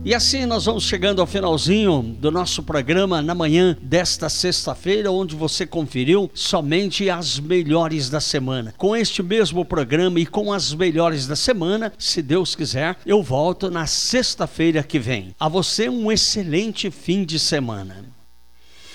E assim nós vamos chegando ao finalzinho do nosso programa na manhã desta sexta-feira, onde você conferiu somente as melhores da semana. Com este mesmo programa e com as melhores da semana, se Deus quiser, eu volto na sexta-feira que vem. A você um excelente fim de semana.